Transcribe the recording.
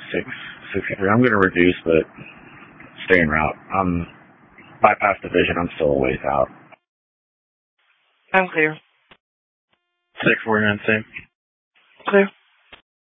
663. I'm going to reduce, but stay en route. Bypass division. I'm still a ways out. I'm clear. 649, same. Clear.